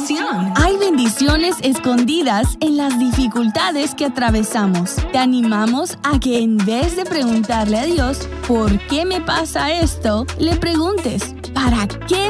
bendición. Hay bendiciones escondidas en las dificultades que atravesamos. Te animamos a que en vez de preguntarle a Dios, ¿por qué me pasa esto?, le preguntes, ¿para qué